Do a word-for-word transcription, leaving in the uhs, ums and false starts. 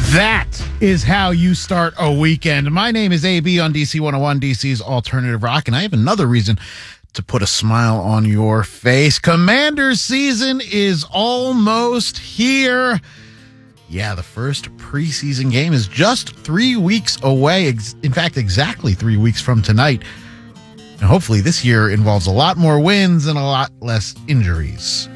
That is how you start a weekend. My name is A B on D C one oh one, D C's Alternative Rock, and I have another reason to put a smile on your face. Commanders season is almost here. Yeah, the first preseason game is just three weeks away. In fact, exactly three weeks from tonight. And hopefully this year involves a lot more wins and a lot less injuries.